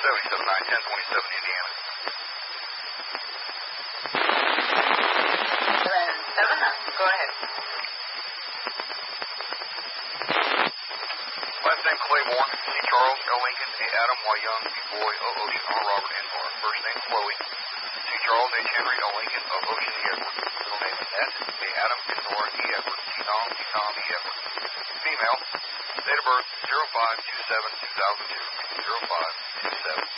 1027 Indiana. 7, go ahead. Last name Claiborne, C. Charles, L. Lincoln, A. Adam, Y. Young, B. Boy, O. Ocean, R. Robert, N. R. First name Chloe, C. Charles, H. Henry, L. Lincoln, O. Ocean, E. Edward. Middle name Annette, A. Adam, N. Nora, E. Edward, T. Tom, T. Tom, E. Edward. Female, date of birth 05/27/2002, 05/27.